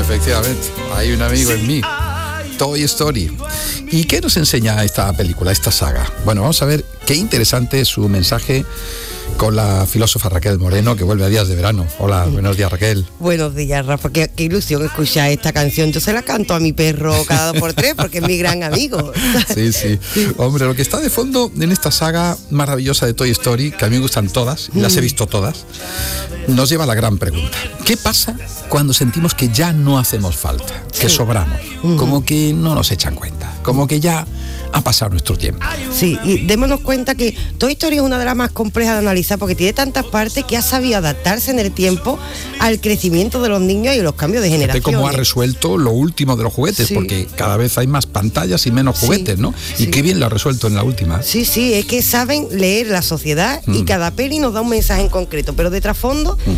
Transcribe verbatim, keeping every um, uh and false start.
Efectivamente, hay un amigo en mí. Toy Story. ¿Y qué nos enseña esta película, esta saga? Bueno, vamos a ver qué interesante es su mensaje con la filósofa Raquel Moreno, que vuelve a Días de Verano. Hola, buenos días, Raquel. Buenos días, Rafa. Qué, qué ilusión escuchar esta canción. Yo se la canto a mi perro cada dos por tres porque es mi gran amigo. Sí, sí. Hombre, lo que está de fondo en esta saga maravillosa de Toy Story, que a mí me gustan todas, y las he visto todas, nos lleva a la gran pregunta. ¿Qué pasa cuando sentimos que ya no hacemos falta, que sí. sobramos, uh-huh. como que no nos echan cuenta, como que ya ha pasado nuestro tiempo? Sí, y démonos cuenta que Toy Story es una de las más complejas de analizar porque tiene tantas partes que ha sabido adaptarse en el tiempo al crecimiento de los niños y los cambios de generación. Fíjate cómo ha resuelto lo último de los juguetes, sí. porque cada vez hay más pantallas y menos juguetes, sí. ¿no? Y sí. qué bien lo ha resuelto en la última. Sí, sí, es que saben leer la sociedad mm. y cada peli nos da un mensaje en concreto, pero de trasfondo